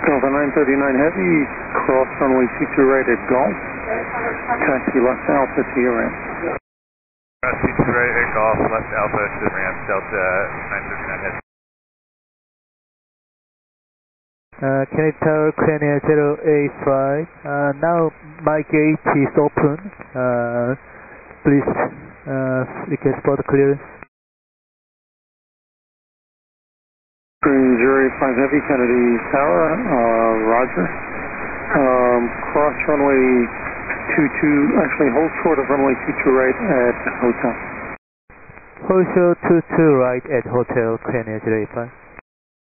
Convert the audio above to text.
Delta 939 Heavy, cross runway 22 right at Golf. Taxi left Alpha to your ramp. Cross 22 right at Golf, left Alpha to the ramp, Delta 939 Heavy. Canadian Tower, Crania 085. Now my gate is open. Please request for the clearance. Green 085 Heavy, Kennedy Tower, roger. Cross runway 22, actually hold short of runway 22 right at Hotel. Hold short 22 right at Hotel, Crania 085.